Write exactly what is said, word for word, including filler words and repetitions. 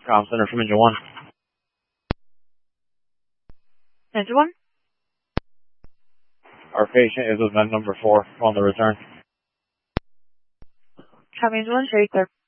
Comm Center from Engine one. Engine one? Our patient is with vent number four on the return. Copy Engine one, show you clear.